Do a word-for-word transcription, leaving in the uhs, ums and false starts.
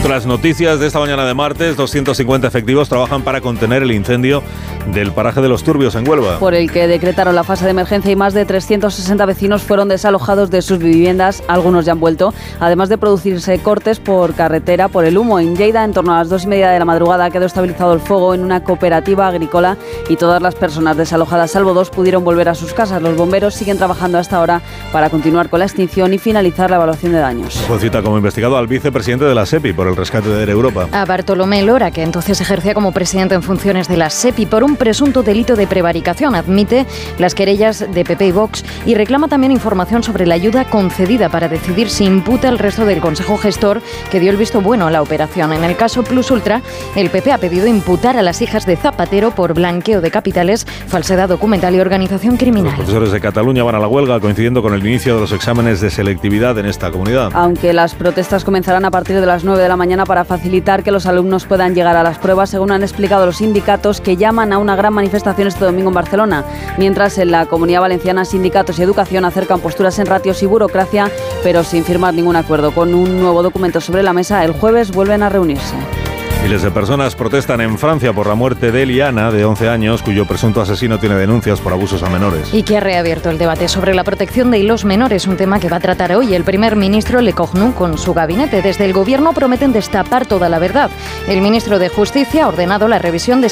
Otras noticias de esta mañana de martes, doscientos cincuenta efectivos trabajan para contener el incendio del paraje de Los Turbios en Huelva. Por el que decretaron la fase de emergencia y más de trescientos sesenta vecinos fueron desalojados de sus viviendas, algunos ya han vuelto, además de producirse cortes por carretera por el humo. En Lleida, en torno a las dos y media de la madrugada, quedó estabilizado el fuego en una cooperativa agrícola y todas las personas desalojadas, salvo dos, pudieron volver a sus casas. Los bomberos siguen trabajando hasta ahora para continuar con la extinción y finalizar la evaluación de daños. Fue cita como investigado al vicepresidente de la SEPI por el rescate de Air Europa. A Bartolomé Lora, que entonces ejercía como presidente en funciones de la SEPI por un presunto delito de prevaricación. Admite las querellas de P P y Vox y reclama también información sobre la ayuda concedida para decidir si imputa al resto del Consejo Gestor que dio el visto bueno a la operación. En el caso Plus Ultra, el P P ha pedido imputar a las hijas de Zapatero por blanqueo de capitales, falsedad documental y organización criminal. Los profesores de Cataluña van a la huelga coincidiendo con el inicio de los exámenes de selectividad en esta comunidad. Aunque las protestas comenzarán a partir de las nueve de la mañana para facilitar que los alumnos puedan llegar a las pruebas, según han explicado los sindicatos, que llaman a una gran manifestación este domingo en Barcelona. Mientras en la Comunidad Valenciana, sindicatos y educación acercan posturas en ratios y burocracia, pero sin firmar ningún acuerdo. Con un nuevo documento sobre la mesa, el jueves vuelven a reunirse. Miles de personas protestan en Francia por la muerte de Eliana, de once años, cuyo presunto asesino tiene denuncias por abusos a menores. Y que ha reabierto el debate sobre la protección de los menores, un tema que va a tratar hoy el primer ministro Le Cornu con su gabinete. Desde el gobierno prometen destapar toda la verdad. El ministro de Justicia ha ordenado la revisión de